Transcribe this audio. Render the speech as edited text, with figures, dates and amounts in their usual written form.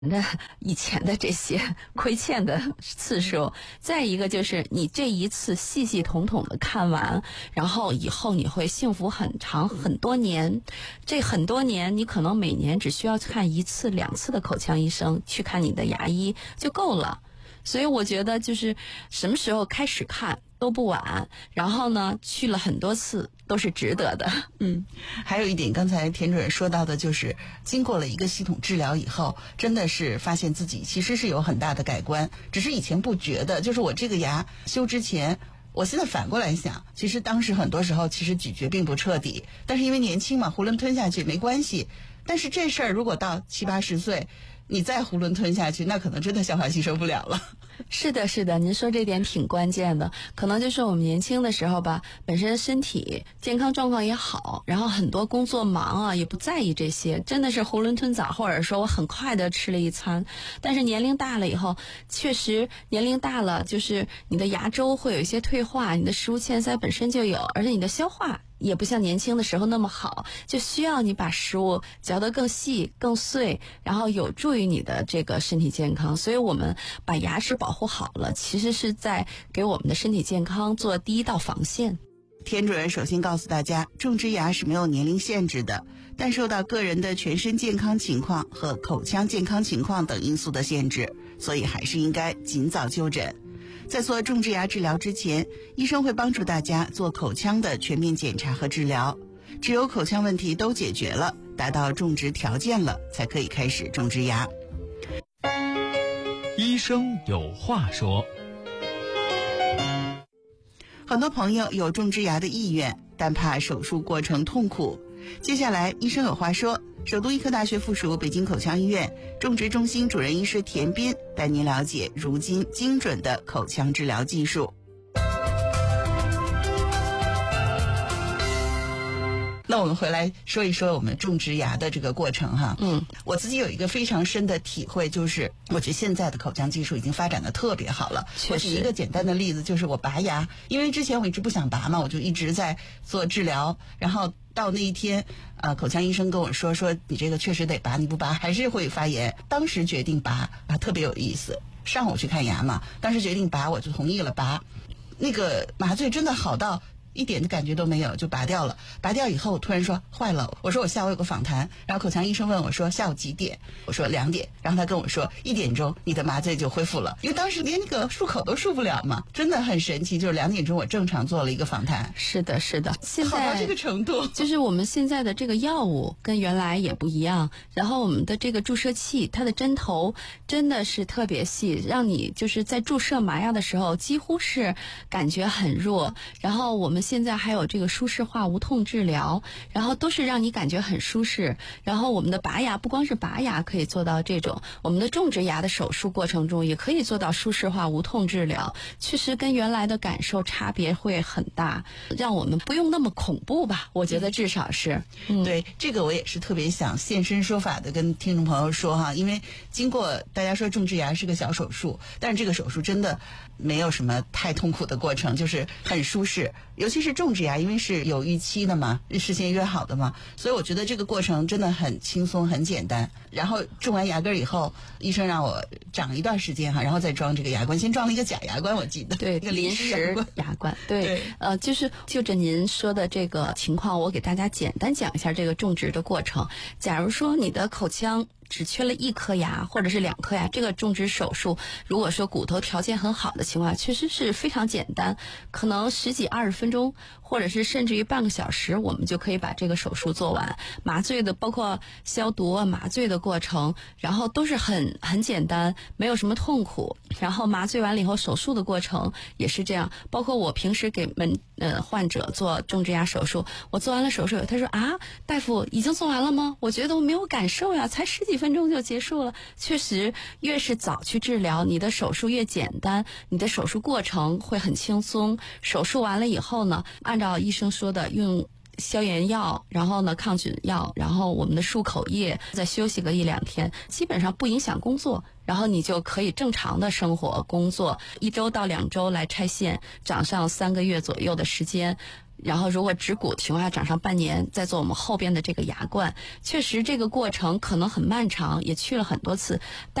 的以前的这些亏欠的次数，再一个就是你这一次系系统统的看完，然后以后你会幸福很长很多年。这很多年你可能每年只需要看1次2次的口腔医生，去看你的牙医就够了。所以我觉得就是什么时候开始看都不晚，然后呢去了很多次都是值得的。 还有一点刚才田主任说到的，就是经过了一个系统治疗以后，真的是发现自己其实是有很大的改观，只是以前不觉得。就是我这个牙修之前，我现在反过来想，其实当时很多时候其实咀嚼并不彻底，但是因为年轻嘛，囫囵吞下去没关系。但是这事儿如果到70、80岁，你再囫囵吞下去，那可能真的消化吸收不了了。 是的，是的，您说这点挺关键的。可能就是我们年轻的时候吧，本身身体健康状况也好，然后很多工作忙啊，也不在意这些，真的是囫囵吞枣，或者说我很快的吃了一餐。但是年龄大了以后，确实年龄大了，就是你的牙周会有一些退化，你的食物欠塞本身就有，而且你的消化也不像年轻的时候那么好，就需要你把食物嚼得更细更碎，然后有助于你的这个身体健康。所以我们把牙齿保护好了，其实是在给我们的身体健康做第一道防线。 田主任首先告诉大家，种植牙是没有年龄限制的，但受到个人的全身健康情况和口腔健康情况等因素的限制，所以还是应该尽早就诊。在做种植牙治疗之前，医生会帮助大家做口腔的全面检查和治疗，只有口腔问题都解决了，达到种植条件了，才可以开始种植牙。 医生有话说。 很多朋友有种植牙的意愿，但怕手术过程痛苦。接下来医生有话说，首都医科大学附属北京口腔医院种植中心主任医师田斌带您了解如今精准的口腔治疗技术。那我们回来说一说我们种植牙的这个过程哈。我自己有一个非常深的体会，就是我觉得现在的口腔技术已经发展的特别好了。我举一个简单的例子，就是我拔牙，因为之前我一直不想拔嘛，我就一直在做治疗，然后到那一天口腔医生跟我说你这个确实得拔，你不拔还是会发炎。当时决定拔特别有意思。上午去看牙嘛，当时决定拔，我就同意了拔。那个麻醉真的好到一点的感觉都没有，就拔掉了。拔掉以后突然说坏了，我说我下午有个访谈，然后口腔医生问我说下午几点，我说2点，然后他跟我说1点钟你的麻醉就恢复了，因为当时连那个漱口都漱不了嘛，真的很神奇。就是2点钟我正常做了一个访谈。 是的，是的，现在好到这个程度， 就是我们现在的这个药物跟原来也不一样，然后我们的这个注射器，它的针头真的是特别细，让你就是在注射麻药的时候几乎是感觉很弱。然后我们现在还有这个舒适化无痛治疗，然后都是让你感觉很舒适。然后我们的拔牙不光是拔牙可以做到这种，我们的种植牙的手术过程中也可以做到舒适化无痛治疗，确实跟原来的感受差别会很大，让我们不用那么恐怖吧，我觉得至少是。 对，这个我也是特别想现身说法的跟听众朋友说哈，因为经过大家说种植牙是个小手术，但是这个手术真的没有什么太痛苦的过程，就是很舒适。尤其是种植牙，因为是有预期的嘛，事先约好的嘛，所以我觉得这个过程真的很轻松很简单。然后种完牙根以后，医生让我长一段时间哈，然后再装这个牙冠，先装了一个假牙冠，我记得对， 一个临时牙冠。对，就着您说的这个情况，我给大家简单讲一下这个种植的过程。假如说你的口腔只缺了1颗牙或者是2颗牙，这个种植手术如果说骨头条件很好的情况下，确实是非常简单，可能10几20分钟，或者是甚至于半个小时，我们就可以把这个手术做完。麻醉的包括消毒啊麻醉的过程，然后都是很简单，没有什么痛苦。然后麻醉完了以后，手术的过程也是这样，包括我平时给患者做种植牙手术，我做完了手术，他说大夫已经做完了吗？我觉得我没有感受呀，才10几分钟就结束了。确实越是早去治疗，你的手术越简单，你的手术过程会很轻松。手术完了以后呢，按照医生说的用消炎药，然后呢抗菌药，然后我们的漱口液，再休息个1、2天，基本上不影响工作，然后你就可以正常的生活工作，1周到2周来拆线，长上3个月左右的时间。 然后如果植骨的情况下长上半年，再做我们后边的这个牙冠，确实这个过程可能很漫长，也去了很多次。